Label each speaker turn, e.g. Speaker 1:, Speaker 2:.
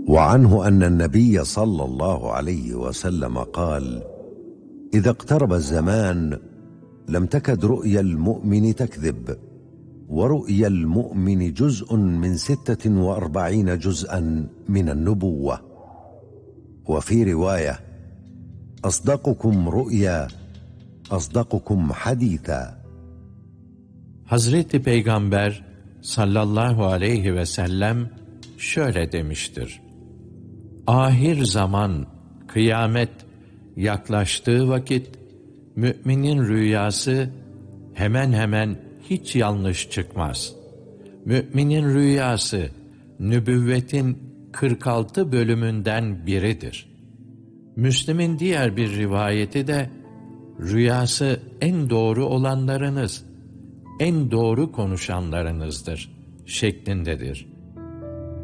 Speaker 1: وعنه أن النبي صلى الله عليه وسلم قال: إذا اقترب الزمان لم تكد رؤيا المؤمن تكذب، ورؤيا المؤمن جزء من 46 جزءا من النبوة. وفي رواية: أصدقكم رؤيا أصدقكم حديثا.
Speaker 2: Hazreti Peygamber sallallahu aleyhi ve sellem şöyle demiştir: Ahir zaman, kıyamet yaklaştığı vakit, müminin rüyası hemen hemen hiç yanlış çıkmaz. Müminin rüyası, nübüvvetin 46 bölümünden biridir. Müslim'in diğer bir rivayeti de, rüyası en doğru olanlarınız, en doğru konuşanlarınızdır şeklindedir.